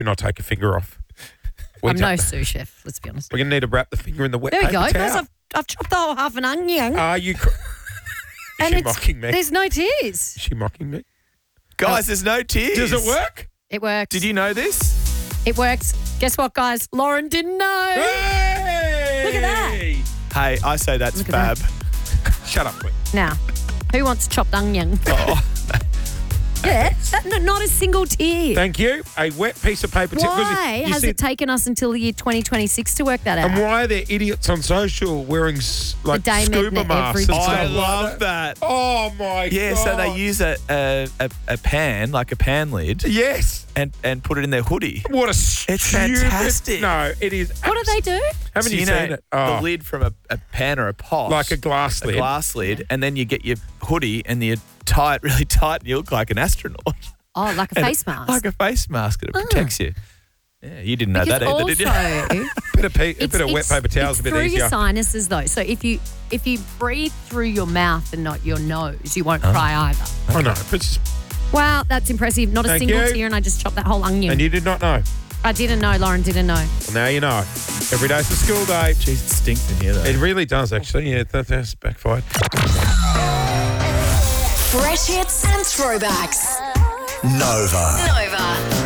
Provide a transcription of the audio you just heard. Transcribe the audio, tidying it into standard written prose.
Do not take your finger off. I'm no sous chef, let's be honest. We're going to need to wrap the finger in the wet There we paper go, towel. guys. I've chopped the whole half an onion. Are you... Is and she mocking me? There's no tears. Is she mocking me? Guys, there's no tears. Does it work? It works. Did you know this? It works. Guess what, guys? Lauren didn't know. Hey! Look at that. Hey, I say that's Look at fab. Shut up, Queen. Now, who wants chopped onion? Oh, Yeah, not a single tear. Thank you. A wet piece of paper. Why has it taken us until the year 2026 to work that out? And why are there idiots on social wearing like day scuba magnet masks every and time. stuff I like love that. Oh my god. Yeah, so they use a pan, like a pan lid, Yes. and put it in their hoodie. What a stupid... fantastic. No, it is... What do they do? Haven't So you know, seen it? the Oh, lid from a pan or a pot. like a glass lid. A glass lid, and then you get your hoodie and you tie it really tight and you look like an astronaut. Oh, like a And face mask. Like a face mask, and it protects you. Yeah, you didn't know because that either, did you? also, A bit of wet paper towel's a bit through easier. your sinuses though. So if you breathe through your mouth and not your nose, you won't cry either. I know. But it's, Wow, that's impressive. Not a Thank single you. tear, and I just chopped that whole onion. and you did not know. I didn't know. Lauren didn't know. Well, now you know. Every day's a school day. Jeez, it stinks in here, though. It really does, actually. Yeah, that's backfired. Fresh hits and throwbacks. Nova. Nova.